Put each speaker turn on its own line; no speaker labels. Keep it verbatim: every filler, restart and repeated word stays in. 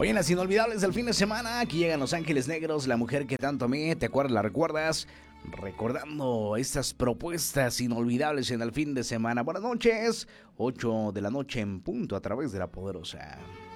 Hoy en las inolvidables del fin de semana, aquí llegan Los Ángeles Negros, la mujer que tanto amé, ¿te acuerdas? ¿La recuerdas? Recordando estas propuestas inolvidables en el fin de semana. Buenas noches, ocho de la noche en punto a través de La Poderosa.